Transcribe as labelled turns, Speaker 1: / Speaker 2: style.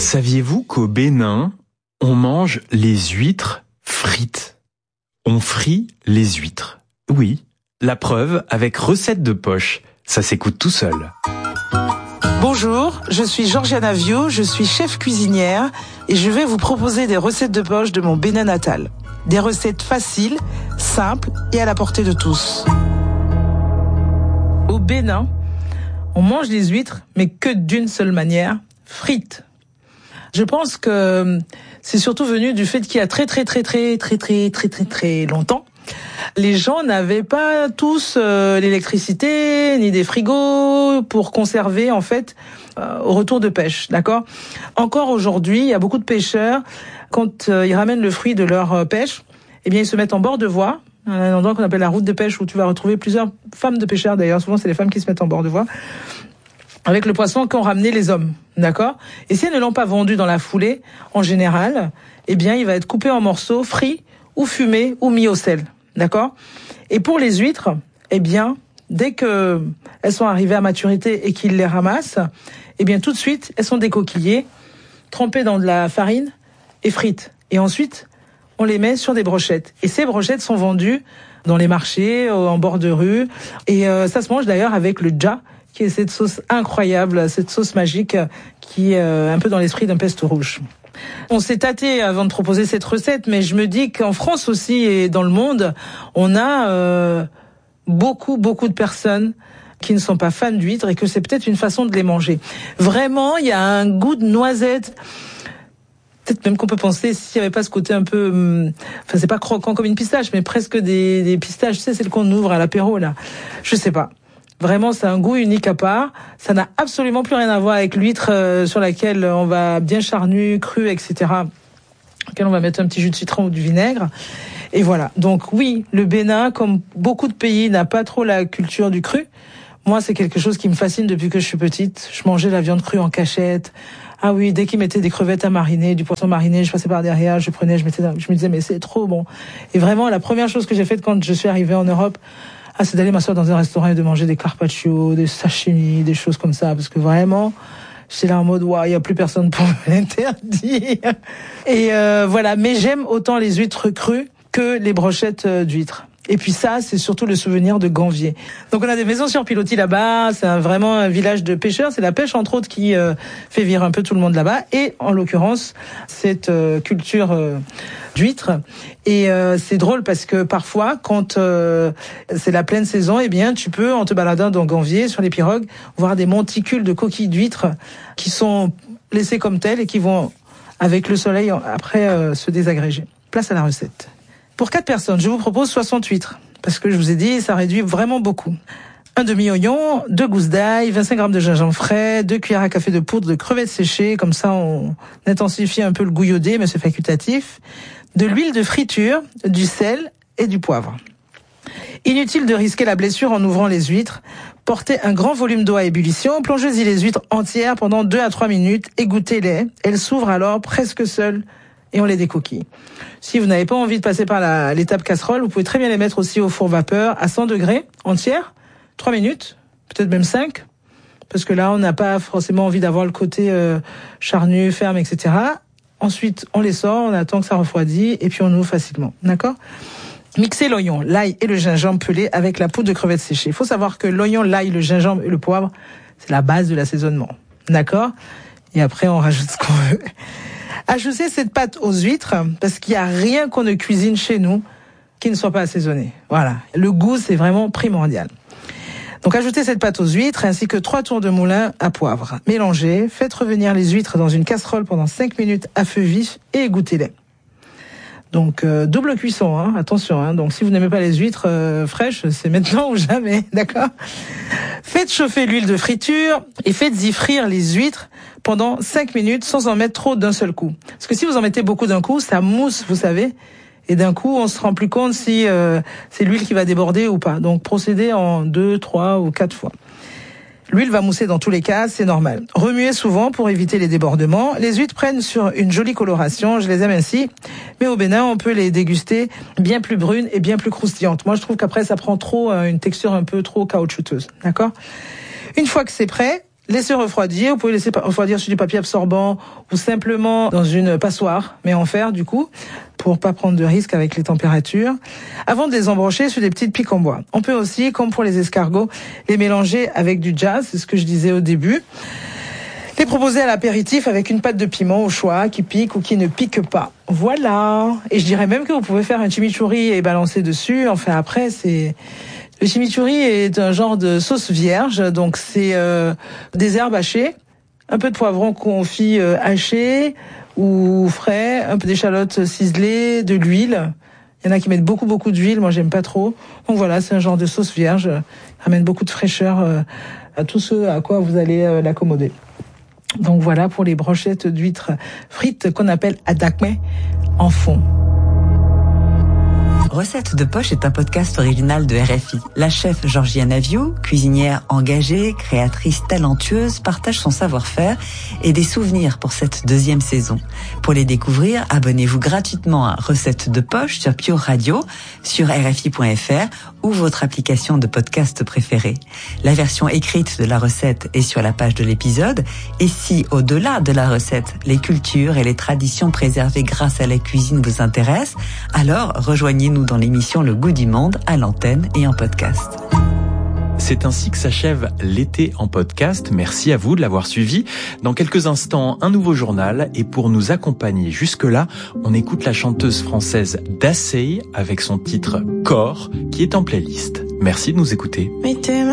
Speaker 1: Saviez-vous qu'au Bénin, on mange les huîtres frites? On frit les huîtres. Oui, la preuve avec recette de poche. Ça s'écoute tout seul.
Speaker 2: Bonjour, je suis Georgiana Viau, je suis chef cuisinière et je vais vous proposer des recettes de poche de mon Bénin natal. Des recettes faciles, simples et à la portée de tous. Au Bénin, on mange les huîtres, mais que d'une seule manière, frites. Je pense que c'est surtout venu du fait qu'il y a très longtemps, les gens n'avaient pas tous l'électricité ni des frigos pour conserver en fait au retour de pêche, d'accord ? Encore aujourd'hui, il y a beaucoup de pêcheurs quand ils ramènent le fruit de leur pêche, eh bien ils se mettent en bord de voie, un endroit qu'on appelle la route de pêche où tu vas retrouver plusieurs femmes de pêcheurs d'ailleurs, souvent c'est les femmes qui se mettent en bord de voie avec le poisson qu'ont ramené les hommes, d'accord ? Et si elles ne l'ont pas vendu dans la foulée, en général, eh bien il va être coupé en morceaux, frit ou fumé ou mis au sel. D'accord ? Et pour les huîtres, eh bien, dès que elles sont arrivées à maturité et qu'ils les ramassent, eh bien, tout de suite, elles sont décoquillées, trempées dans de la farine et frites. Et ensuite, on les met sur des brochettes. Et ces brochettes sont vendues dans les marchés, en bord de rue. Et ça se mange d'ailleurs avec le dja, qui est cette sauce incroyable, cette sauce magique qui est un peu dans l'esprit d'un pesto rouge. On s'est tâté avant de proposer cette recette, mais je me dis qu'en France aussi et dans le monde, on a beaucoup de personnes qui ne sont pas fans d'huîtres et que c'est peut-être une façon de les manger. Vraiment, il y a un goût de noisette. Peut-être même qu'on peut penser s'il n'y avait pas ce côté un peu, enfin c'est pas croquant comme une pistache, mais presque des pistaches, tu sais, celles qu'on ouvre à l'apéro là. Je sais pas. Vraiment, c'est un goût unique à part. Ça n'a absolument plus rien à voir avec l'huître sur laquelle on va bien charnu, cru, etc. Auquel on va mettre un petit jus de citron ou du vinaigre. Et voilà. Donc oui, le Bénin, comme beaucoup de pays, n'a pas trop la culture du cru. Moi, c'est quelque chose qui me fascine depuis que je suis petite. Je mangeais la viande crue en cachette. Ah oui, dès qu'ils mettaient des crevettes à mariner, du poisson mariné, je passais par derrière, je me disais, mais c'est trop bon. Et vraiment, la première chose que j'ai faite quand je suis arrivée en Europe, c'est d'aller m'asseoir dans un restaurant et de manger des carpaccio, des sashimi, des choses comme ça, parce que vraiment, j'étais là en mode, waouh, il y a plus personne pour me l'interdire. Et voilà, mais j'aime autant les huîtres crues que les brochettes d'huîtres. Et puis ça, c'est surtout le souvenir de Ganvier. Donc on a des maisons sur pilotis là-bas, c'est vraiment un village de pêcheurs, c'est la pêche entre autres qui fait vivre un peu tout le monde là-bas, et en l'occurrence, cette culture d'huîtres. Et c'est drôle parce que parfois, quand c'est la pleine saison, eh bien tu peux, en te baladant dans Ganvier, sur les pirogues, voir des monticules de coquilles d'huîtres qui sont laissées comme telles et qui vont, avec le soleil, après se désagréger. Place à la recette. Pour 4 personnes, je vous propose 60 huîtres. Parce que je vous ai dit, ça réduit vraiment beaucoup. Un demi-oignon, 2 gousses d'ail, 25 grammes de gingembre frais, 2 cuillères à café de poudre de crevettes séchées. Comme ça, on intensifie un peu le goût iodé, mais c'est facultatif. De l'huile de friture, du sel et du poivre. Inutile de risquer la blessure en ouvrant les huîtres. Portez un grand volume d'eau à ébullition, plongez-y les huîtres entières pendant 2 à 3 minutes, égouttez-les. Elles s'ouvrent alors presque seules et on les décoquille. Si vous n'avez pas envie de passer par l'étape casserole, vous pouvez très bien les mettre aussi au four vapeur à 100 degrés, entières, 3 minutes, peut-être même 5, parce que là, on n'a pas forcément envie d'avoir le côté charnu, ferme, etc. Ensuite, on les sort, on attend que ça refroidit, et puis on ouvre facilement, d'accord ? Mixez l'oignon, l'ail et le gingembre pelé avec la poudre de crevettes séchées. Il faut savoir que l'oignon, l'ail, le gingembre et le poivre, c'est la base de l'assaisonnement, d'accord ? Et après, on rajoute ce qu'on veut. Ajoutez cette pâte aux huîtres, parce qu'il n'y a rien qu'on ne cuisine chez nous qui ne soit pas assaisonné. Voilà. Le goût, c'est vraiment primordial. Donc, ajoutez cette pâte aux huîtres, ainsi que 3 tours de moulin à poivre. Mélangez, faites revenir les huîtres dans une casserole pendant 5 minutes à feu vif et égouttez-les. Donc, double cuisson, hein, attention. Hein. Donc, si vous n'aimez pas les huîtres fraîches, c'est maintenant ou jamais, d'accord ? Faites chauffer l'huile de friture et faites-y frire les huîtres pendant 5 minutes sans en mettre trop d'un seul coup. Parce que si vous en mettez beaucoup d'un coup, ça mousse, vous savez, et d'un coup, on se rend plus compte si c'est l'huile qui va déborder ou pas. Donc, procédez en 2, 3 ou 4 fois. L'huile va mousser dans tous les cas, c'est normal. Remuez souvent pour éviter les débordements. Les huîtres prennent sur une jolie coloration, je les aime ainsi. Mais au Bénin, on peut les déguster bien plus brunes et bien plus croustillantes. Moi, je trouve qu'après, ça prend trop une texture un peu trop caoutchouteuse. D'accord ? Une fois que c'est prêt, laissez refroidir. Vous pouvez laisser refroidir sur du papier absorbant ou simplement dans une passoire, mais en fer du coup, pour pas prendre de risques avec les températures, avant de les embrocher sur des petites piques en bois. On peut aussi, comme pour les escargots, les mélanger avec du jazz, c'est ce que je disais au début. Les proposer à l'apéritif avec une pâte de piment au choix, qui pique ou qui ne pique pas. Voilà. Et je dirais même que vous pouvez faire un chimichurri et balancer dessus. Enfin après, le chimichurri est un genre de sauce vierge, donc c'est des herbes hachées, un peu de poivron confit haché ou frais, un peu d'échalotes ciselées, de l'huile. Il y en a qui mettent beaucoup d'huile, moi j'aime pas trop. Donc voilà, c'est un genre de sauce vierge, amène beaucoup de fraîcheur à tous ceux à quoi vous allez l'accommoder. Donc voilà pour les brochettes d'huîtres frites qu'on appelle adakme en fond.
Speaker 3: Recettes de poche est un podcast original de RFI. La chef Georgiane Aviou, cuisinière engagée, créatrice talentueuse, partage son savoir-faire et des souvenirs pour cette deuxième saison. Pour les découvrir, abonnez-vous gratuitement à Recettes de poche sur Pure Radio, sur RFI.fr ou votre application de podcast préférée. La version écrite de la recette est sur la page de l'épisode. Et si, au-delà de la recette, les cultures et les traditions préservées grâce à la cuisine vous intéressent, alors rejoignez-nous dans l'émission Le Goût du Monde à l'antenne et en podcast.
Speaker 1: C'est ainsi que s'achève l'été en podcast. Merci à vous de l'avoir suivi. Dans quelques instants, un nouveau journal. Et pour nous accompagner jusque-là, on écoute la chanteuse française Dassey avec son titre Corps qui est en playlist. Merci de nous écouter.